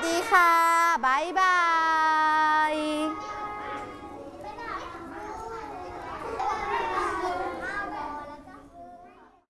ดีค่ะบ๊ายบ